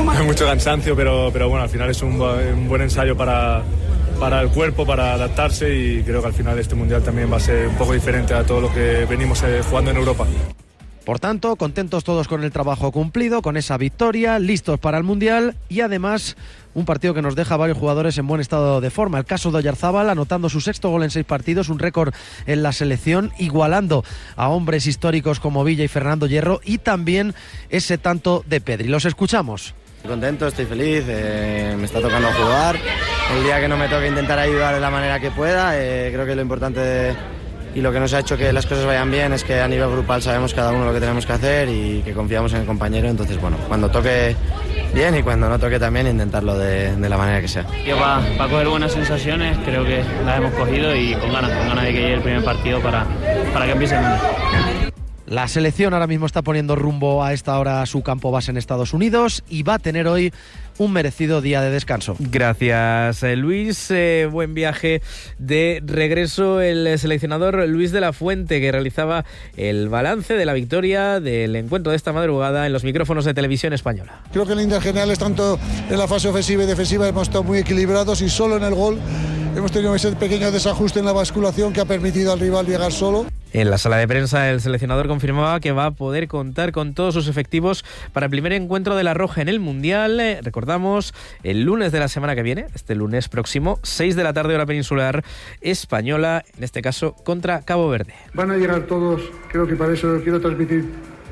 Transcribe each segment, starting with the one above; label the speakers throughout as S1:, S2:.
S1: Hay mucho cansancio, pero bueno, al final es un buen ensayo para el cuerpo, para adaptarse, y creo que al final este Mundial también va a ser un poco diferente a todo lo que venimos jugando en Europa.
S2: Por tanto, contentos todos con el trabajo cumplido, con esa victoria, listos para el Mundial y además un partido que nos deja a varios jugadores en buen estado de forma. El caso de Oyarzábal anotando su 6º gol en 6 partidos, un récord en la selección, igualando a hombres históricos como Villa y Fernando Hierro, y también ese tanto de Pedri. Los escuchamos.
S3: Estoy contento, estoy feliz, me está tocando jugar. El día que no me toque intentar ayudar de la manera que pueda, creo que lo importante y lo que nos ha hecho que las cosas vayan bien es que a nivel grupal sabemos cada uno lo que tenemos que hacer y que confiamos en el compañero. Entonces, bueno, cuando toque bien y cuando no toque también, intentarlo de la manera que sea.
S4: Va a coger buenas sensaciones, creo que las hemos cogido y con ganas de que llegue el primer partido para que empiece el mundo.
S2: La selección ahora mismo está poniendo rumbo a esta hora a su campo base en Estados Unidos y va a tener hoy un merecido día de descanso.
S5: Gracias, Luis. Buen viaje de regreso el seleccionador Luis de la Fuente, que realizaba el balance de la victoria del encuentro de esta madrugada en los micrófonos de Televisión Española.
S6: Creo que en líneas generales, tanto en la fase ofensiva y defensiva, hemos estado muy equilibrados y solo en el gol hemos tenido ese pequeño desajuste en la basculación que ha permitido al rival llegar solo.
S5: En la sala de prensa, el seleccionador confirmaba que va a poder contar con todos sus efectivos para el primer encuentro de la Roja en el Mundial. Recordamos, el lunes de la semana que viene, este lunes próximo, 6 de la tarde hora peninsular española, en este caso contra Cabo Verde.
S6: Van a llegar todos, creo que para eso quiero transmitir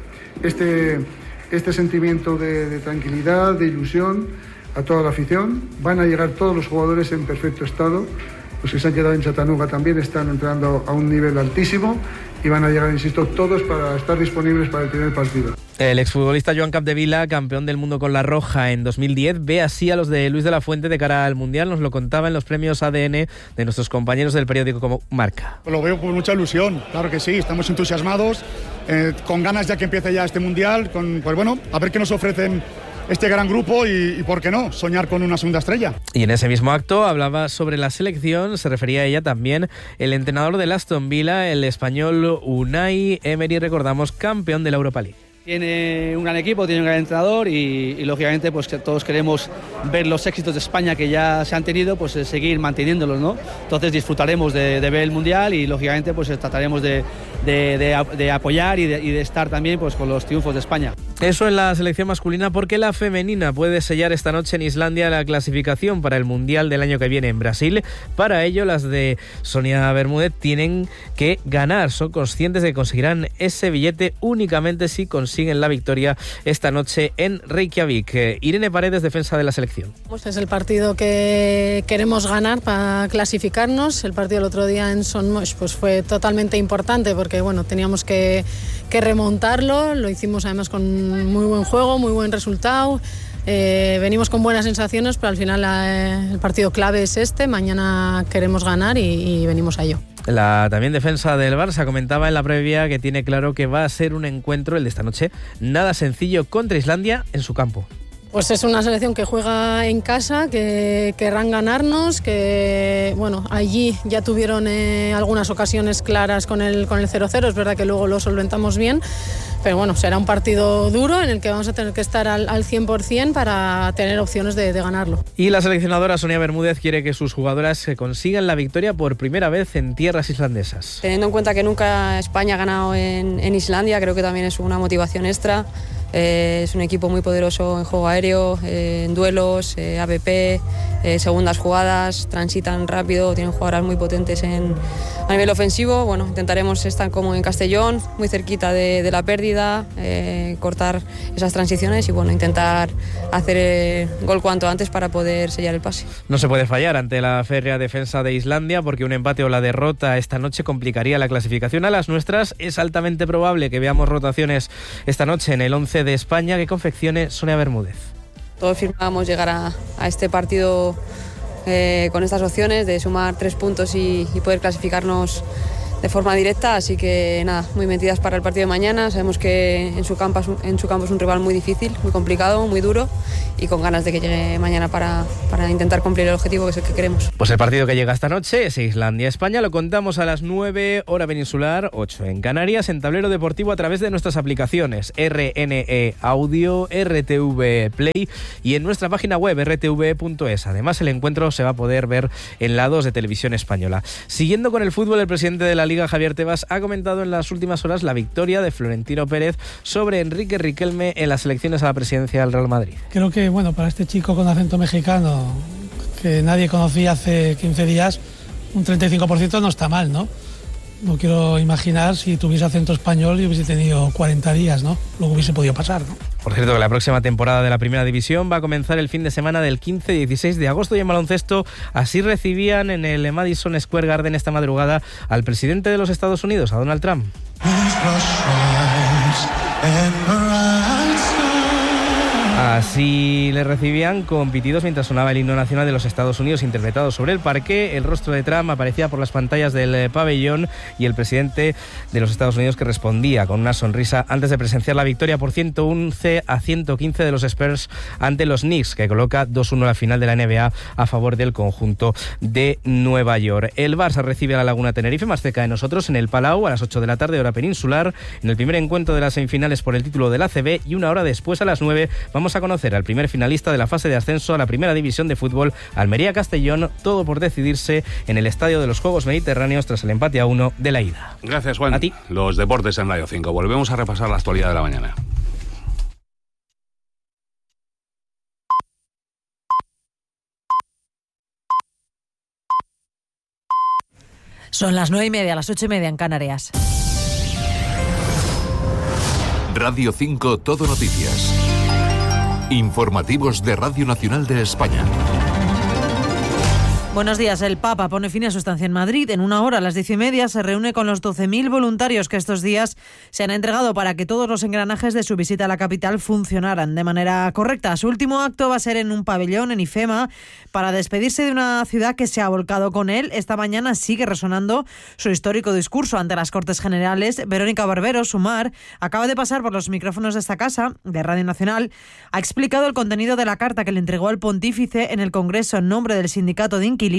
S6: este sentimiento de tranquilidad, de ilusión a toda la afición. Van a llegar todos los jugadores en perfecto estado. Los que se han quedado en Chattanooga también están entrando a un nivel altísimo y van a llegar, insisto, todos para estar disponibles para el primer partido.
S5: El exfutbolista Joan Capdevila, campeón del mundo con la Roja en 2010, ve así a los de Luis de la Fuente de cara al Mundial. Nos lo contaba en los premios ADN de nuestros compañeros del periódico como Marca.
S7: Lo veo con mucha ilusión, claro que sí, estamos entusiasmados, con ganas ya que empiece ya este Mundial, pues bueno, a ver qué nos ofrecen este gran grupo y por qué no, soñar con una segunda estrella.
S5: Y en ese mismo acto hablaba sobre la selección, se refería a ella también el entrenador del Aston Villa, el español Unai Emery, recordamos, campeón de la Europa League.
S8: Tiene un gran equipo, tiene un gran entrenador y lógicamente pues que todos queremos ver los éxitos de España que ya se han tenido, pues seguir manteniéndolos, ¿no? Entonces disfrutaremos de ver el Mundial y lógicamente pues trataremos de apoyar y de estar también pues con los triunfos de España.
S5: Eso en la selección masculina, porque la femenina puede sellar esta noche en Islandia la clasificación para el Mundial del año que viene en Brasil. Para ello, las de Sonia Bermúdez tienen que ganar. Son conscientes de que conseguirán ese billete únicamente si consiguen la victoria esta noche en Reykjavik. Irene Paredes, defensa de la selección.
S9: Este es el partido que queremos ganar para clasificarnos. El partido el otro día en Son Moix pues fue totalmente importante porque bueno, teníamos que remontarlo. Lo hicimos además con muy buen juego, muy buen resultado. Venimos con buenas sensaciones, pero al final el partido clave es este. Mañana queremos ganar y venimos a ello.
S5: La también defensa del Barça comentaba en la previa que tiene claro que va a ser un encuentro, el de esta noche, nada sencillo contra Islandia en su campo.
S9: Pues es una selección que juega en casa, que querrán ganarnos, que bueno, allí ya tuvieron algunas ocasiones claras con el 0-0, es verdad que luego lo solventamos bien, pero bueno, será un partido duro en el que vamos a tener que estar al 100% para tener opciones de ganarlo.
S5: Y la seleccionadora Sonia Bermúdez quiere que sus jugadoras consigan la victoria por primera vez en tierras islandesas.
S10: Teniendo en cuenta que nunca España ha ganado en Islandia, creo que también es una motivación extra. Es un equipo muy poderoso en juego aéreo, en duelos, AVP, segundas jugadas, transitan rápido, tienen jugadoras muy potentes a nivel ofensivo. Bueno, intentaremos estar como en Castellón, muy cerquita de la pérdida, cortar esas transiciones y bueno, intentar hacer gol cuanto antes para poder sellar el pase.
S5: No se puede fallar ante la férrea defensa de Islandia porque un empate o la derrota esta noche complicaría la clasificación a las nuestras. Es altamente probable que veamos rotaciones esta noche en el 11 de España que confeccione Sonia Bermúdez.
S10: Todos firmábamos llegar a este partido con estas opciones de sumar 3 puntos y poder clasificarnos de forma directa, así que nada, muy metidas para el partido de mañana. Sabemos que en su campo es un rival muy difícil, muy complicado, muy duro, y con ganas de que llegue mañana para intentar cumplir el objetivo que es el que queremos.
S5: Pues el partido que llega esta noche es Islandia-España, lo contamos a las 9 hora peninsular, 8 en Canarias, en Tablero Deportivo a través de nuestras aplicaciones RNE Audio, RTV Play y en nuestra página web rtv.es. Además, el encuentro se va a poder ver en la 2 de Televisión Española. Siguiendo con el fútbol, el presidente de la Liga, Javier Tebas, ha comentado en las últimas horas la victoria de Florentino Pérez sobre Enrique Riquelme en las elecciones a la presidencia del Real Madrid.
S11: Creo que, bueno, para este chico con acento mexicano que nadie conocía hace 15 días, un 35% no está mal, ¿no? No quiero imaginar si tuviese acento español y hubiese tenido 40 días, ¿no? Luego hubiese podido pasar, ¿no?
S5: Por cierto, que la próxima temporada de la Primera División va a comenzar el fin de semana del 15 y 16 de agosto, y en baloncesto así recibían en el Madison Square Garden esta madrugada al presidente de los Estados Unidos, a Donald Trump. Así le recibían con pitidos mientras sonaba el himno nacional de los Estados Unidos interpretado sobre el parqué. El rostro de Trump aparecía por las pantallas del pabellón y el presidente de los Estados Unidos que respondía con una sonrisa antes de presenciar la victoria por 111-115 de los Spurs ante los Knicks, que coloca 2-1 la final de la NBA a favor del conjunto de Nueva York. El Barça recibe a la Laguna Tenerife, más cerca de nosotros, en el Palau a las 8 de la tarde, hora peninsular, en el primer encuentro de las semifinales por el título de la ACB, y una hora después, a las 9, vamos a conocer al primer finalista de la fase de ascenso a la Primera División de Fútbol, Almería-Castellón, todo por decidirse en el Estadio de los Juegos Mediterráneos tras el empate a 1 de la ida.
S12: Gracias, Juan.
S5: A ti.
S12: Los deportes en Radio 5. Volvemos a repasar la actualidad de la mañana.
S13: Son las 9:30, las 8:30 en Canarias.
S14: Radio 5 Todo Noticias. Informativos de Radio Nacional de España.
S13: Buenos días. El Papa pone fin a su estancia en Madrid. En una hora, a las 10:30, se reúne con los 12.000 voluntarios que estos días se han entregado para que todos los engranajes de su visita a la capital funcionaran de manera correcta. Su último acto va a ser en un pabellón en IFEMA para despedirse de una ciudad que se ha volcado con él. Esta mañana sigue resonando su histórico discurso ante las Cortes Generales. Verónica Barbero, Sumar, acaba de pasar por los micrófonos de esta casa, de Radio Nacional. Ha explicado el contenido de la carta que le entregó al pontífice en el Congreso en nombre del Sindicato de Inquilinos,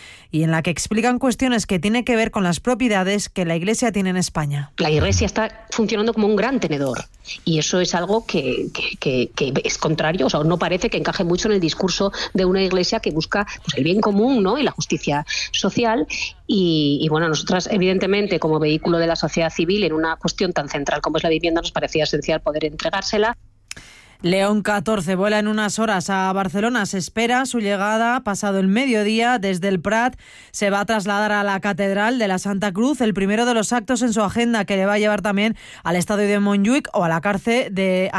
S13: y en la que explican cuestiones que tienen que ver con las propiedades que la Iglesia tiene en España.
S15: La Iglesia está funcionando como un gran tenedor, y eso es algo que es contrario, o sea, no parece que encaje mucho en el discurso de una Iglesia que busca, pues, el bien común, ¿no?, y la justicia social. Y bueno, nosotras, evidentemente, como vehículo de la sociedad civil en una cuestión tan central como es la vivienda, nos parecía esencial poder entregársela.
S13: León XIV vuela en unas horas a Barcelona. Se espera su llegada pasado el mediodía. Desde el Prat se va a trasladar a la Catedral de la Santa Cruz, el primero de los actos en su agenda, que le va a llevar también al estadio de Montjuïc o a la cárcel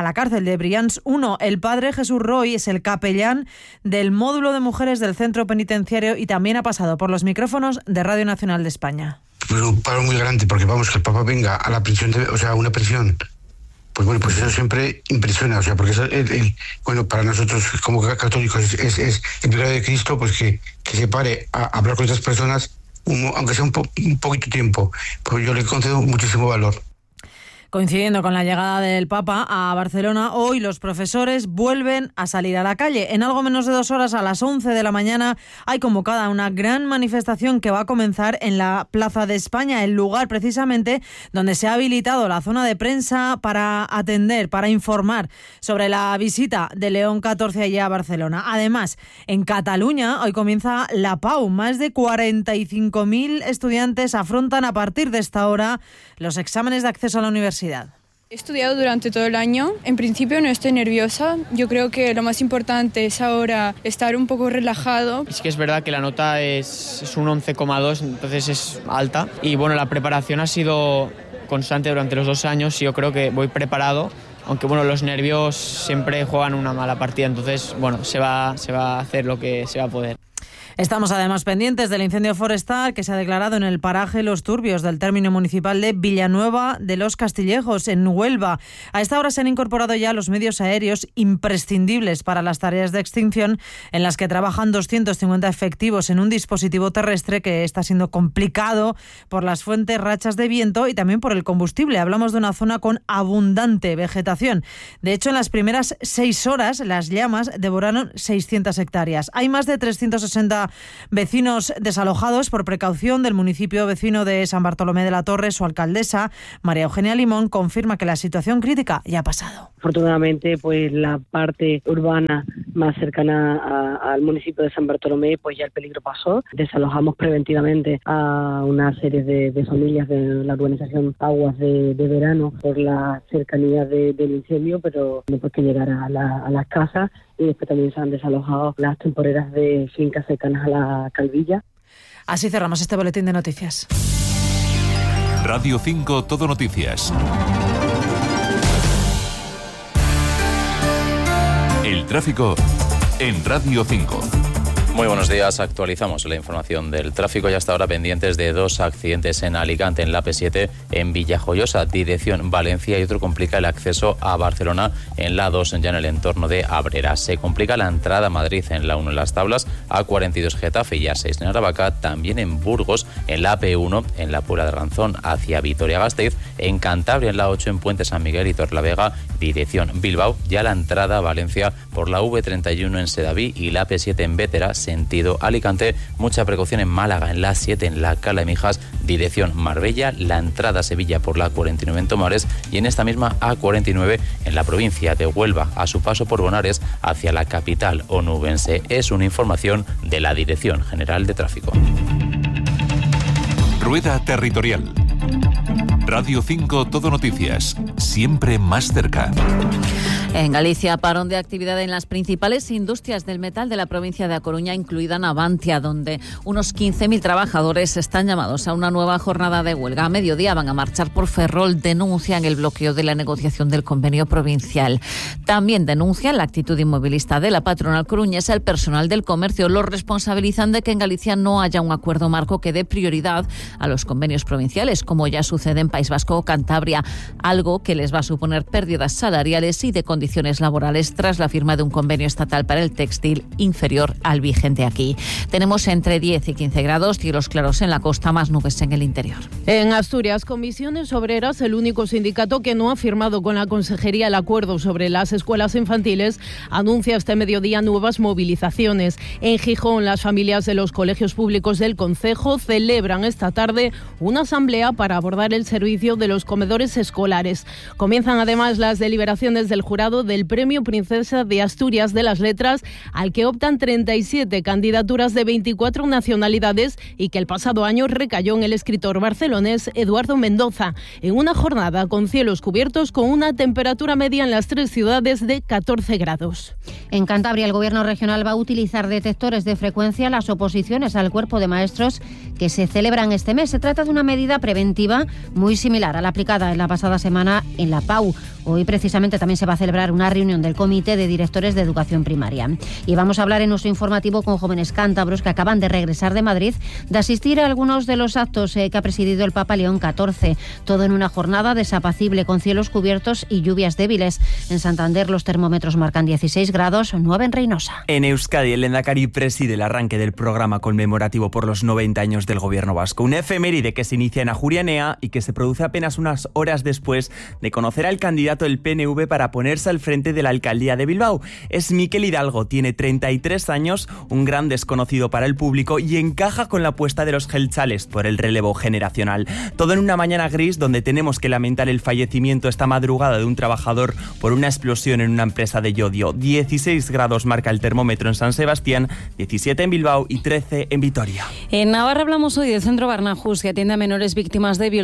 S13: de Brians 1. El padre Jesús Roy es el capellán del módulo de mujeres del centro penitenciario y también ha pasado por los micrófonos de Radio Nacional de España.
S16: Pues un paro muy grande, porque vamos, que el Papa venga a la prisión, una prisión. Pues bueno, pues eso siempre impresiona, o sea, porque eso, bueno, para nosotros como católicos es el milagro de Cristo, pues que se pare a hablar con estas personas, aunque sea un poquito tiempo, pues yo le concedo muchísimo valor.
S13: Coincidiendo con la llegada del Papa a Barcelona, hoy los profesores vuelven a salir a la calle. En algo menos de 2 horas, a las 11 de la mañana, hay convocada una gran manifestación que va a comenzar en la Plaza de España, el lugar precisamente donde se ha habilitado la zona de prensa para atender, para informar sobre la visita de León XIV allá a Barcelona. Además, en Cataluña hoy comienza la PAU. Más de 45.000 estudiantes afrontan a partir de esta hora los exámenes de acceso a la universidad.
S17: He estudiado durante todo el año. En principio no estoy nerviosa. Yo creo que lo más importante es ahora estar un poco relajado.
S18: Sí que es verdad que la nota es un 11,2, entonces es alta. Y bueno, la preparación ha sido constante durante los 2 años y yo creo que voy preparado. Aunque bueno, los nervios siempre juegan una mala partida, entonces bueno, se va a hacer lo que se va a poder.
S13: Estamos además pendientes del incendio forestal que se ha declarado en el paraje Los Turbios del término municipal de Villanueva de los Castillejos, en Huelva. A esta hora se han incorporado ya los medios aéreos imprescindibles para las tareas de extinción, en las que trabajan 250 efectivos en un dispositivo terrestre que está siendo complicado por las fuertes rachas de viento y también por el combustible. Hablamos de una zona con abundante vegetación. De hecho, en las primeras 6 horas las llamas devoraron 600 hectáreas. Hay más de 360 vecinos desalojados por precaución del municipio vecino de San Bartolomé de la Torre. Su alcaldesa, María Eugenia Limón, confirma que la situación crítica ya ha pasado.
S19: Afortunadamente, pues la parte urbana más cercana al municipio de San Bartolomé, pues ya el peligro pasó. Desalojamos preventivamente a una serie de familias de la urbanización Aguas de Verano por la cercanía del incendio, pero después que llegara a las casas, y después también se han desalojado las temporeras de fincas cercanas a la Calvilla.
S13: Así cerramos este boletín de noticias.
S14: Radio 5 Todo Noticias. El tráfico en Radio 5.
S20: Muy buenos días, actualizamos la información del tráfico y hasta ahora pendientes de 2 accidentes en Alicante, en la AP7, en Villajoyosa, dirección Valencia, y otro complica el acceso a Barcelona en la A2, ya en el entorno de Abrera. Se complica la entrada a Madrid en la 1 en Las Tablas, A42 Getafe y A6 en Aravaca, también en Burgos, en la AP1, en la Puebla de Ranzón hacia Vitoria-Gasteiz, en Cantabria en la 8 en Puente San Miguel y Torlavega, dirección Bilbao, ya la entrada a Valencia por la V31 en Sedaví y la AP7 en Vétera, sentido Alicante. Mucha precaución en Málaga, en la A7 en la Cala de Mijas, dirección Marbella, la entrada a Sevilla por la A49 en Tomares y en esta misma A49 en la provincia de Huelva, a su paso por Bonares hacia la capital onubense. Es una información de la Dirección General de Tráfico.
S14: Rueda Territorial. Radio 5 Todo Noticias, siempre más cerca.
S21: En Galicia, parón de actividad en las principales industrias del metal de la provincia de A Coruña, incluida Navantia, donde unos 15.000 trabajadores están llamados a una nueva jornada de huelga. A mediodía van a marchar por Ferrol, denuncian el bloqueo de la negociación del convenio provincial. También denuncian la actitud inmovilista de la patronal coruñesa. El personal del comercio los responsabilizan de que en Galicia no haya un acuerdo marco que dé prioridad a los convenios provinciales, como ya sucede en País Vasco o Cantabria, algo que les va a suponer pérdidas salariales y de condiciones laborales tras la firma de un convenio estatal para el textil inferior al vigente aquí. Tenemos entre 10 y 15 grados, cielos claros en la costa, más nubes en el interior.
S22: En Asturias, Comisiones Obreras, el único sindicato que no ha firmado con la Consejería el acuerdo sobre las escuelas infantiles, anuncia este mediodía nuevas movilizaciones. En Gijón, las familias de los colegios públicos del concejo celebran esta tarde una asamblea para abordar el servicio de los comedores escolares. Comienzan además las deliberaciones del jurado del Premio Princesa de Asturias de las Letras, al que optan 37 candidaturas de 24 nacionalidades y que el pasado año recayó en el escritor barcelonés Eduardo Mendoza, en una jornada con cielos cubiertos con una temperatura media en las 3 ciudades de 14 grados.
S23: En Cantabria, el Gobierno regional va a utilizar detectores de frecuencia en las oposiciones al cuerpo de maestros que se celebran este mes. Se trata de una medida preventiva muy similar a la aplicada en la pasada semana en la PAU. Hoy precisamente también se va a celebrar una reunión del Comité de Directores de Educación Primaria. Y vamos a hablar en nuestro informativo con jóvenes cántabros que acaban de regresar de Madrid, de asistir a algunos de los actos que ha presidido el Papa León XIV. Todo en una jornada desapacible con cielos cubiertos y lluvias débiles. En Santander los termómetros marcan 16 grados, 9 en Reynosa.
S24: En Euskadi, el Lehendakari preside el arranque del programa conmemorativo por los 90 años del Gobierno vasco. Una efeméride que se inicia en Ajuria Enea y que se produce apenas unas horas después de conocer al candidato del PNV para ponerse al frente de la alcaldía de Bilbao. Es Miquel Hidalgo, tiene 33 años, un gran desconocido para el público y encaja con la apuesta de los geltzales por el relevo generacional. Todo en una mañana gris donde tenemos que lamentar el fallecimiento esta madrugada de un trabajador por una explosión en una empresa de Llodio. 16 grados marca el termómetro en San Sebastián, 17 en Bilbao y 13 en Vitoria.
S21: En Navarra hablamos hoy del Centro Barnahus, que atiende a menores víctimas de violencia sexual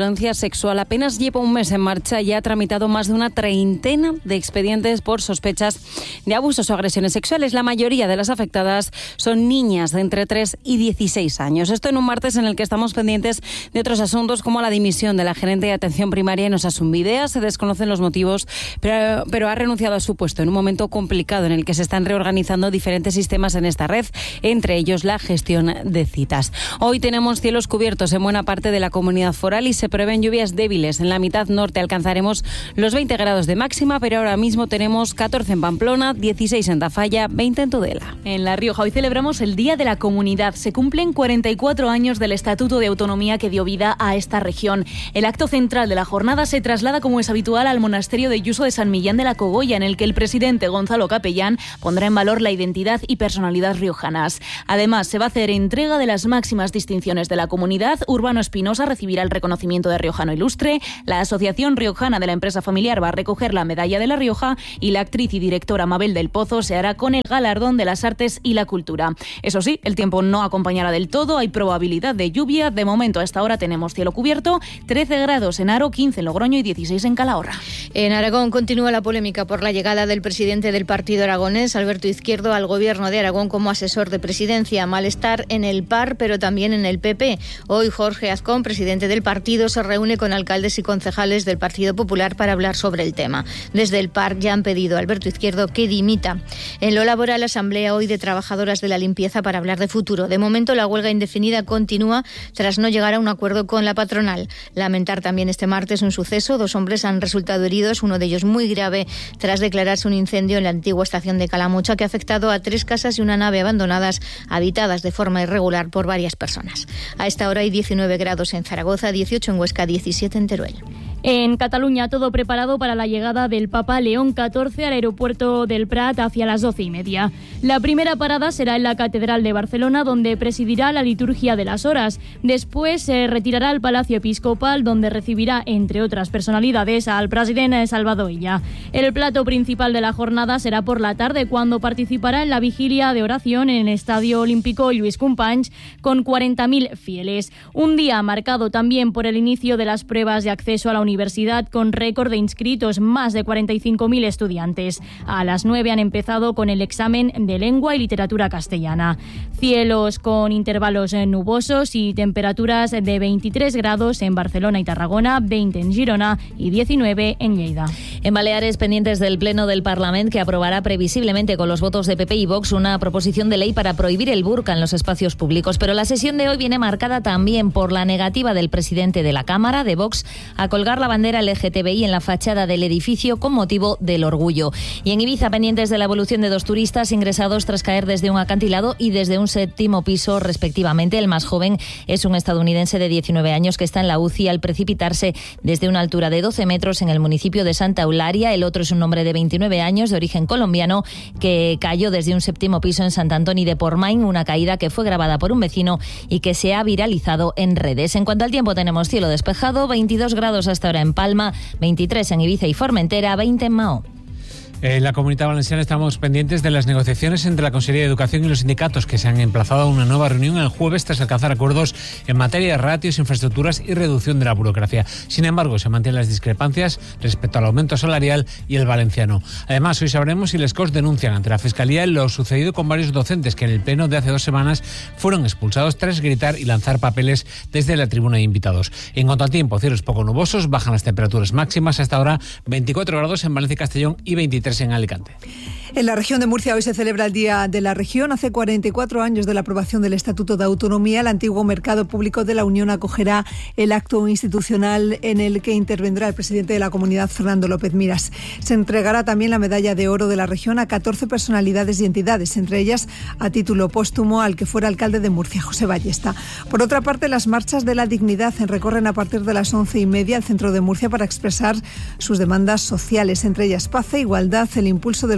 S1: sexual apenas lleva un mes en marcha y ha tramitado más de una treintena de expedientes por sospechas de abusos o agresiones sexuales. La mayoría de las afectadas son niñas de entre 3 y 16 años. Esto en un martes en el que estamos pendientes de otros asuntos como la dimisión de la gerente de atención primaria en Osasunbidea. Se desconocen los motivos, pero ha renunciado a su puesto en un momento complicado en el que se están reorganizando diferentes sistemas en esta red, entre ellos la gestión de citas. Hoy tenemos cielos cubiertos en buena parte de la comunidad foral y se prevén lluvias débiles. En la mitad norte alcanzaremos los 20 grados de máxima, pero ahora mismo tenemos 14 en Pamplona, 16 en Tafalla, 20 en Tudela.
S2: En La Rioja hoy celebramos el Día de la Comunidad. Se cumplen 44 años del Estatuto de Autonomía que dio vida a esta región. El acto central de la jornada se traslada, como es habitual, al monasterio de Yuso de San Millán de la Cogolla, en el que el presidente Gonzalo Capellán pondrá en valor la identidad y personalidad riojanas. Además, se va a hacer entrega de las máximas distinciones de la comunidad. Urbano Espinosa recibirá el reconocimiento de Riojano Ilustre, la Asociación Riojana de la Empresa Familiar va a recoger la Medalla de La Rioja y la actriz y directora Mabel del Pozo se hará con el galardón de las artes y la cultura. Eso sí, el tiempo no acompañará del todo, hay probabilidad de lluvia. De momento, a esta hora tenemos cielo cubierto, 13 grados en Haro, 15 en Logroño y 16 en Calahorra.
S3: En Aragón continúa la polémica por la llegada del presidente del partido aragonés, Alberto Izquierdo, al gobierno de Aragón como asesor de presidencia. Malestar en el PAR, pero también en el PP. Hoy Jorge Azcón, presidente del partido, se reúne con alcaldes y concejales del Partido Popular para hablar sobre el tema. Desde el PAR ya han pedido a Alberto Izquierdo que dimita. En lo laboral, asamblea hoy de trabajadoras de la limpieza para hablar de futuro. De momento, la huelga indefinida continúa tras no llegar a un acuerdo con la patronal. Lamentar también este martes un suceso. 2 hombres han resultado heridos, uno de ellos muy grave, tras declararse un incendio en la antigua estación de Calamucha que ha afectado a 3 casas y una nave abandonadas, habitadas de forma irregular por varias personas. A esta hora hay 19 grados en Zaragoza, 18 en Huesca, 17 en Teruel.
S2: En Cataluña, todo preparado para la llegada del Papa León XIV al aeropuerto del Prat hacia las 12:30. La primera parada será en la Catedral de Barcelona, donde presidirá la liturgia de las horas. Después se retirará al Palacio Episcopal, donde recibirá, entre otras personalidades, al presidente Salvador Illa. El plato principal de la jornada será por la tarde, cuando participará en la vigilia de oración en el Estadio Olímpico Lluís Companys con 40.000 fieles. Un día marcado también por el inicio de las pruebas de acceso a la universidad, con récord de inscritos, más de 45.000 estudiantes. A las 9 han empezado con el examen de lengua y literatura castellana. Cielos con intervalos nubosos y temperaturas de 23 grados en Barcelona y Tarragona, 20 en Girona y 19 en Lleida.
S21: En Baleares, pendientes del Pleno del Parlamento, que aprobará previsiblemente con los votos de PP y Vox una proposición de ley para prohibir el burka en los espacios públicos. Pero la sesión de hoy viene marcada también por la negativa del presidente de la Cámara, de Vox, a colgar la bandera LGTBI en la fachada del edificio con motivo del orgullo. Y en Ibiza, pendientes de la evolución de 2 turistas ingresados tras caer desde un acantilado y desde un 7º piso, respectivamente. El más joven es un estadounidense de 19 años que está en la UCI al precipitarse desde una altura de 12 metros en el municipio de Santa Eularia. El otro es un hombre de 29 años de origen colombiano que cayó desde un 7º piso en Sant Antoni de Portmany, una caída que fue grabada por un vecino y que se ha viralizado en redes. En cuanto al tiempo, tenemos cielo despejado, 22 grados hasta ahora en Palma, 23 en Ibiza y Formentera, 20 en Mahón.
S4: En la Comunidad Valenciana estamos pendientes de las negociaciones entre la Consellería de Educación y los sindicatos, que se han emplazado a una nueva reunión el jueves tras alcanzar acuerdos en materia de ratios, infraestructuras y reducción de la burocracia. Sin embargo, se mantienen las discrepancias respecto al aumento salarial y el valenciano. Además, hoy sabremos si les COS denuncian ante la Fiscalía lo sucedido con varios docentes que en el pleno de hace 2 semanas fueron expulsados tras gritar y lanzar papeles desde la tribuna de invitados. En cuanto al tiempo, cielos poco nubosos, bajan las temperaturas máximas, hasta ahora 24 grados en Valencia y Castellón y 23 en Alicante.
S25: En la región de Murcia hoy se celebra el Día de la Región. Hace 44 años de la aprobación del Estatuto de Autonomía, el antiguo mercado público de la Unión acogerá el acto institucional en el que intervendrá el presidente de la comunidad, Fernando López Miras. Se entregará también la medalla de oro de la región a 14 personalidades y entidades, entre ellas a título póstumo al que fuera alcalde de Murcia, José Ballesta. Por otra parte, las marchas de la dignidad recorren a partir de las 11:30 el centro de Murcia para expresar sus demandas sociales, entre ellas paz e igualdad, el impulso del cuidado de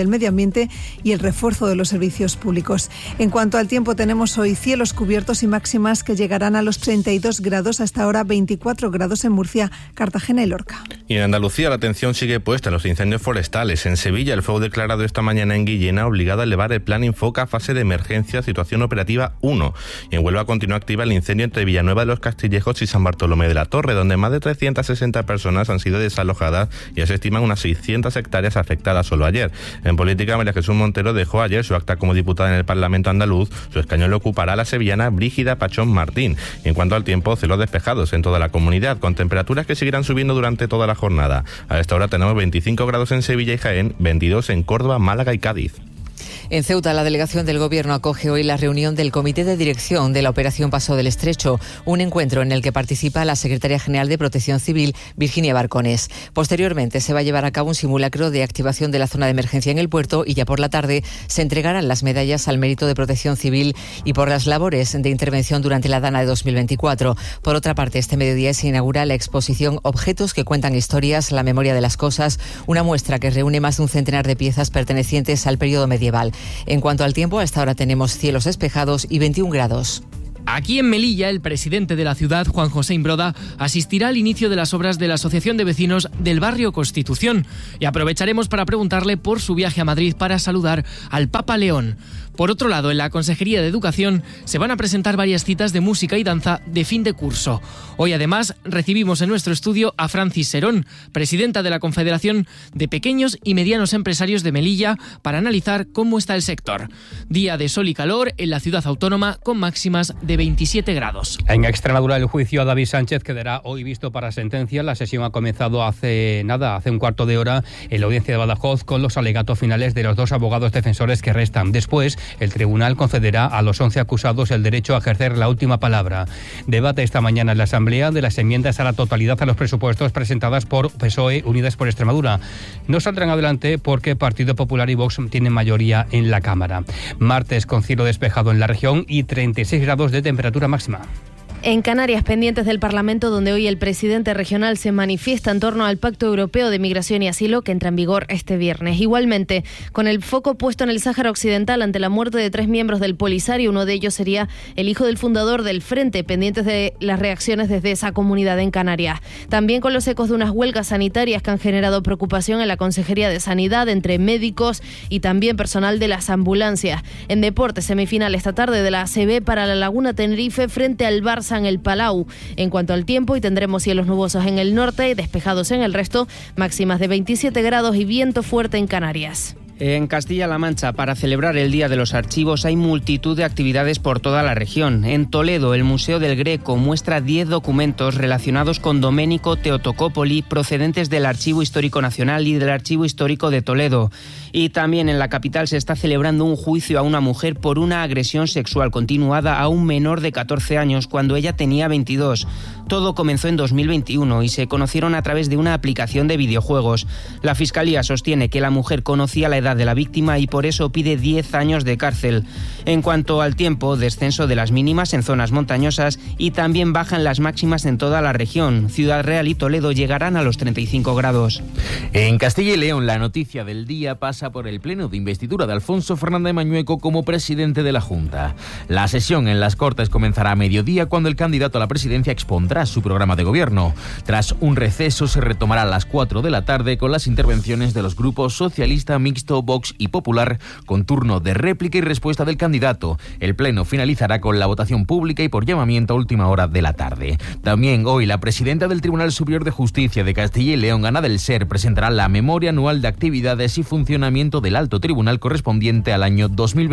S25: del medio ambiente y el refuerzo de los servicios públicos. En cuanto al tiempo, tenemos hoy cielos cubiertos y máximas que llegarán a los 32 grados, hasta ahora 24 grados en Murcia, Cartagena y Lorca.
S6: Y en Andalucía la atención sigue puesta en los incendios forestales. En Sevilla, el fuego declarado esta mañana en Guillena ha obligado a elevar el plan Infoca a fase de emergencia, situación operativa 1. Y en Huelva continúa activa el incendio entre Villanueva de los Castillejos y San Bartolomé de la Torre, donde más de 360 personas han sido desalojadas y se estiman unas 600 hectáreas afectadas solo ayer. En política, María Jesús Montero dejó ayer su acta como diputada en el Parlamento andaluz. Su escaño lo ocupará la sevillana Brígida Pachón Martín. Y en cuanto al tiempo, cielos despejados en toda la comunidad, con temperaturas que seguirán subiendo durante toda la jornada. A esta hora tenemos 25 grados en Sevilla y Jaén, 22 en Córdoba, Málaga y Cádiz.
S7: En Ceuta, la delegación del Gobierno acoge hoy la reunión del Comité de Dirección de la Operación Paso del Estrecho, un encuentro en el que participa la Secretaria General de Protección Civil, Virginia Barcones. Posteriormente se va a llevar a cabo un simulacro de activación de la zona de emergencia en el puerto y ya por la tarde se entregarán las medallas al mérito de Protección Civil y por las labores de intervención durante la Dana de 2024. Por otra parte, este mediodía se inaugura la exposición Objetos que cuentan historias, la memoria de las cosas, una muestra que reúne más de un centenar de piezas pertenecientes al periodo medieval. En cuanto al tiempo, hasta ahora tenemos cielos despejados y 21 grados.
S8: Aquí en Melilla, el presidente de la ciudad, Juan José Imbroda, asistirá al inicio de las obras de la Asociación de Vecinos del Barrio Constitución y aprovecharemos para preguntarle por su viaje a Madrid para saludar al Papa León. Por otro lado, en la Consejería de Educación se van a presentar varias citas de música y danza de fin de curso. Hoy, además, recibimos en nuestro estudio a Francis Serón, presidenta de la Confederación de Pequeños y Medianos Empresarios de Melilla, para analizar cómo está el sector. Día de sol y calor en la ciudad autónoma con máximas de 27 grados.
S9: En Extremadura, el juicio a David Sánchez quedará hoy visto para sentencia. La sesión ha comenzado hace un cuarto de hora en la audiencia de Badajoz con los alegatos finales de los dos abogados defensores que restan. Después, el tribunal concederá a los 11 acusados el derecho a ejercer la última palabra. Debate esta mañana en la Asamblea de las enmiendas a la totalidad a los presupuestos presentadas por PSOE, Unidas por Extremadura. No saldrán adelante porque Partido Popular y Vox tienen mayoría en la Cámara. Martes con cielo despejado en la región y 36 grados de temperatura máxima.
S22: En Canarias, pendientes del Parlamento, donde hoy el presidente regional se manifiesta en torno al Pacto Europeo de Migración y Asilo que entra en vigor este viernes. Igualmente, con el foco puesto en el Sáhara Occidental ante la muerte de 3 miembros del Polisario, uno de ellos sería el hijo del fundador del Frente, pendientes de las reacciones desde esa comunidad en Canarias. También con los ecos de unas huelgas sanitarias que han generado preocupación en la Consejería de Sanidad entre médicos y también personal de las ambulancias. En deportes, semifinal esta tarde de la ACB para la Laguna Tenerife frente al Barça en el Palau. En cuanto al tiempo, y tendremos cielos nubosos en el norte y despejados en el resto, máximas de 27 grados y viento fuerte en Canarias.
S10: En Castilla-La Mancha, para celebrar el Día de los Archivos, hay multitud de actividades por toda la región. En Toledo, el Museo del Greco muestra 10 documentos relacionados con Domenico Teotocópoli, procedentes del Archivo Histórico Nacional y del Archivo Histórico de Toledo. Y también en la capital se está celebrando un juicio a una mujer por una agresión sexual continuada a un menor de 14 años cuando ella tenía 22. Todo comenzó en 2021 y se conocieron a través de una aplicación de videojuegos. La Fiscalía sostiene que la mujer conocía la edad de la víctima y por eso pide 10 años de cárcel. En cuanto al tiempo, descenso de las mínimas en zonas montañosas y también bajan las máximas en toda la región. Ciudad Real y Toledo llegarán a los 35 grados.
S26: En Castilla y León, la noticia del día pasa por el pleno de investidura de Alfonso Fernández Mañueco como presidente de la Junta. La sesión en las Cortes comenzará a mediodía cuando el candidato a la presidencia expondrá su programa de gobierno. Tras un receso se retomará a las 4 de la tarde con las intervenciones de los grupos Socialista, Mixto, Vox y Popular, con turno de réplica y respuesta del candidato. El pleno finalizará con la votación pública y por llamamiento a última hora de la tarde. También hoy la presidenta del Tribunal Superior de Justicia de Castilla y León, Ana del Ser, presentará la memoria anual de actividades y funcionamiento del Alto Tribunal correspondiente al año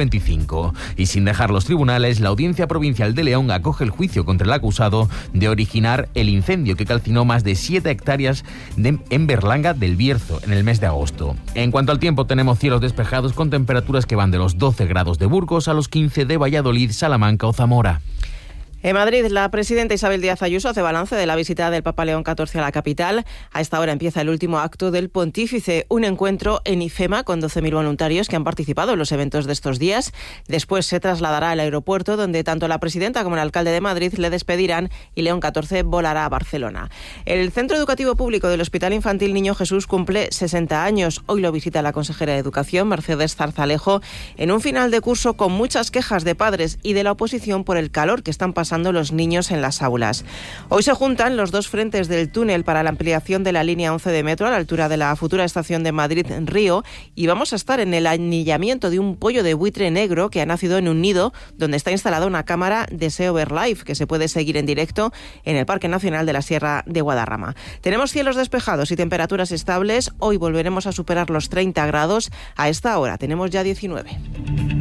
S26: 2025. Y sin dejar los tribunales, la Audiencia Provincial de León acoge el juicio contra el acusado de originar el incendio que calcinó más de 7 hectáreas en Berlanga del Bierzo en el mes de agosto. En cuanto al tiempo, tenemos cielos despejados con temperaturas que van de los 12 grados de Burgos a los 15 de Valladolid, Salamanca o Zamora.
S5: En Madrid, la presidenta Isabel Díaz Ayuso hace balance de la visita del Papa León XIV a la capital. A esta hora empieza el último acto del pontífice, un encuentro en IFEMA con 12.000 voluntarios que han participado en los eventos de estos días. Después se trasladará al aeropuerto, donde tanto la presidenta como el alcalde de Madrid le despedirán, y León XIV volará a Barcelona. El Centro Educativo Público del Hospital Infantil Niño Jesús cumple 60 años. Hoy lo visita la consejera de Educación, Mercedes Zarzalejo, en un final de curso con muchas quejas de padres y de la oposición por el calor que están pasando los niños en las aulas. Hoy se juntan los dos frentes del túnel para la ampliación de la línea 11 de metro a la altura de la futura estación de Madrid-Río, y vamos a estar en el anillamiento de un pollo de buitre negro que ha nacido en un nido donde está instalada una cámara de SEO Live que se puede seguir en directo en el Parque Nacional de la Sierra de Guadarrama. Tenemos cielos despejados y temperaturas estables. Hoy volveremos a superar los 30 grados. A esta hora tenemos ya 19.